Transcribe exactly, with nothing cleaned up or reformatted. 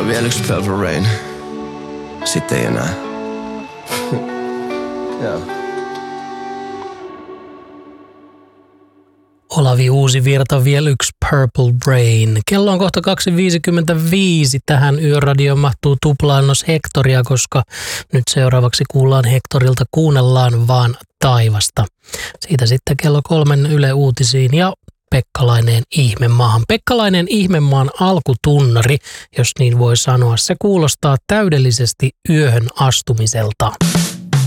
Vielä yksi Purple Rain. Sitten ei enää. Joo. Olavi Uusivirta, vielä yksi Purple Rain. Kello on kohta kaksi viisikymmentäviisi. Tähän Yöradioon mahtuu tuplaannos Hektoria, koska nyt seuraavaksi kuullaan Hektorilta Kuunnellaan vaan taivasta. Siitä sitten kello kolmen Yle Uutisiin ja Pekkalainen Ihmemaahan. Pekkalainen Ihmemaan alkutunnari, jos niin voi sanoa. Se kuulostaa täydellisesti yöhön astumiselta.